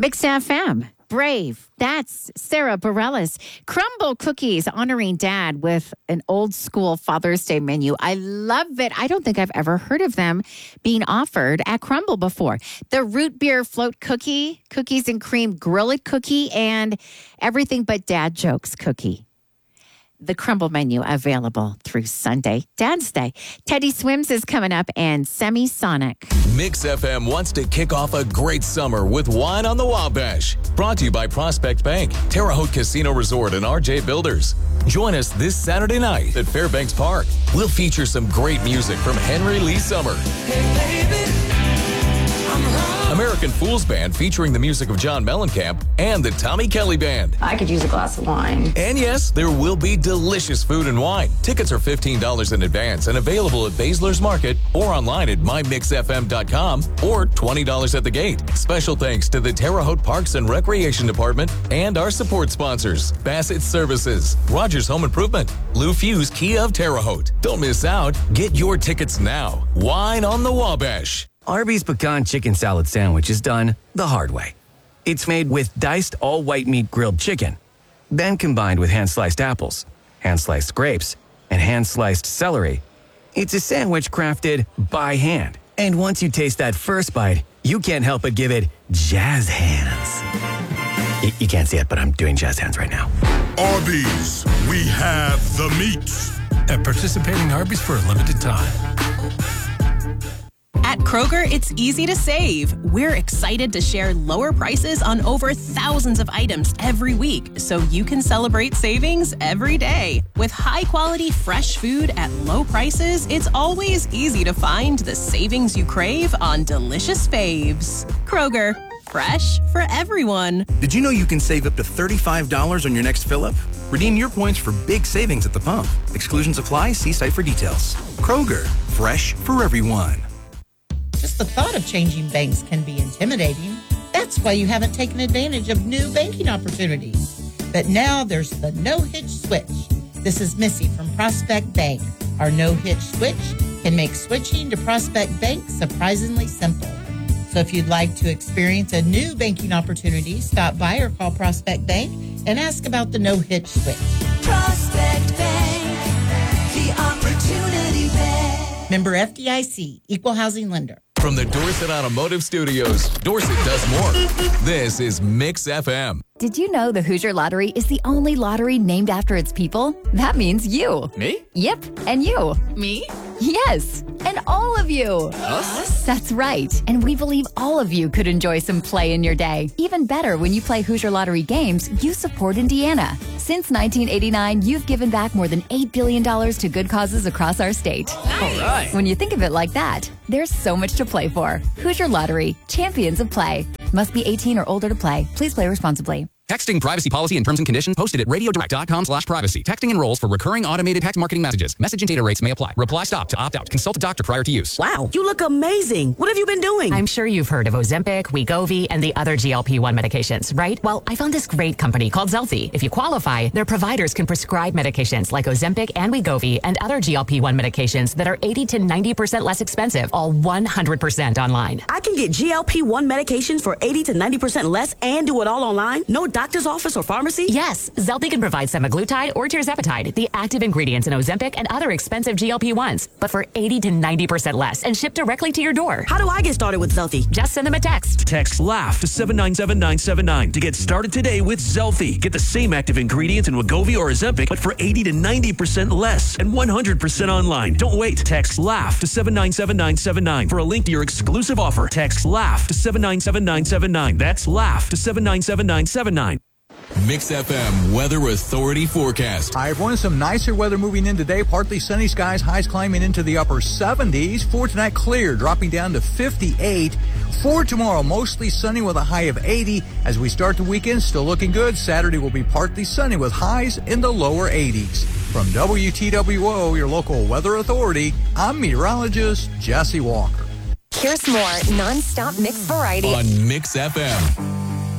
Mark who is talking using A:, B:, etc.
A: Mix FM. Brave. That's Sarah Bareilles. Crumble Cookies, honoring Dad with an old school Father's Day menu. I love it. I don't think I've ever heard of them being offered at Crumble before. The root beer float cookie, cookies and cream grilled cookie, and everything but dad jokes cookie. The Crumble menu available through Sunday, Dad's Day. Teddy Swims is coming up and Semisonic.
B: Mix FM wants to kick off a great summer with Wine on the Wabash. Brought to you by Prospect Bank, Terre Haute Casino Resort, and RJ Builders. Join us this Saturday night at Fairbanks Park. We'll feature some great music from Henry Lee Summer. Hey, baby, American Fools Band featuring the music of John Mellencamp and the Tommy Kelly Band.
C: I could use a glass of wine.
B: And yes, there will be delicious food and wine. Tickets are $15 in advance and available at Baszler's Market or online at mymixfm.com or $20 at the gate. Special thanks to the Terre Haute Parks and Recreation Department and our support sponsors, Bassett Services, Rogers Home Improvement, Lou Fuse Kia of Terre Haute. Don't miss out. Get your tickets now. Wine on the Wabash.
D: Arby's Pecan Chicken Salad Sandwich is done the hard way. It's made with diced all-white meat grilled chicken, then combined with hand-sliced apples, hand-sliced grapes, and hand-sliced celery. It's a sandwich crafted by hand. And once you taste that first bite, you can't help but give it jazz hands. You can't see it, but I'm doing jazz hands right now.
E: Arby's, we have the meats.
F: At participating Arby's for a limited time.
G: At Kroger, it's easy to save. We're excited to share lower prices on over thousands of items every week, so you can celebrate savings every day. With high-quality, fresh food at low prices, it's always easy to find the savings you crave on delicious faves. Kroger, fresh for everyone.
H: Did you know you can save up to $35 on your next fill-up? Redeem your points for big savings at the pump. Exclusions apply. See site for details. Kroger, fresh for everyone.
I: Just the thought of changing banks can be intimidating. That's why you haven't taken advantage of new banking opportunities. But now there's the no-hitch switch. This is Missy from Prospect Bank. Our no-hitch switch can make switching to Prospect Bank surprisingly simple. So if you'd like to experience a new banking opportunity, stop by or call Prospect Bank and ask about the no-hitch switch.
J: Prospect Bank, the opportunity bank.
I: Member FDIC, Equal Housing Lender.
B: From the Dorset Automotive Studios, Dorset does more. This is Mix FM.
K: Did you know the Hoosier Lottery is the only lottery named after its people? That means you.
L: Me?
K: Yep, and you.
L: Me?
K: Yes, and all of you.
L: Us?
K: That's right. And we believe all of you could enjoy some play in your day. Even better, when you play Hoosier Lottery games, you support Indiana. Since 1989, you've given back more than $8 billion to good causes across our state.
L: Nice. All right.
K: When you think of it like that, there's so much to play for. Hoosier Lottery, champions of play. Must be 18 or older to play. Please play responsibly.
M: Texting privacy policy and terms and conditions posted at radiodirect.com/privacy. Texting enrolls for recurring automated text marketing messages. Message and data rates may apply. Reply stop to opt out. Consult a doctor prior to use.
N: Wow, you look amazing. What have you been doing?
O: I'm sure you've heard of Ozempic, Wegovy, and the other GLP-1 medications, right? Well, I found this great company called Zelfie. If you qualify, their providers can prescribe medications like Ozempic and Wegovy and other GLP-1 medications that are 80 to 90% less expensive, all 100% online.
N: I can get GLP-1 medications for 80 to 90% less and do it all online? No doctor's office or pharmacy?
O: Yes, Zelfie can provide semaglutide or tirzepatide, the active ingredients in Ozempic and other expensive GLP-1s, but for 80 to 90% less and shipped directly to your door.
N: How do I get started with Zelfie?
O: Just send them a text.
P: Text LAUGH to 797979 to get started today with Zelfie. Get the same active ingredients in Wegovy or Ozempic, but for 80 to 90% less and 100% online. Don't wait. Text LAUGH to 797979 for a link to your exclusive offer. Text LAUGH to 797979. That's LAUGH to 797979.
B: Mix FM Weather Authority forecast.
Q: Hi, everyone. Some nicer weather moving in today. Partly sunny skies, highs climbing into the upper 70s. For tonight, clear, dropping down to 58. For tomorrow, mostly sunny with a high of 80. As we start the weekend, still looking good. Saturday will be partly sunny with highs in the lower 80s. From WTWO, your local weather authority, I'm meteorologist Jesse Walker.
R: Here's more non-stop mix variety
B: on Mix FM.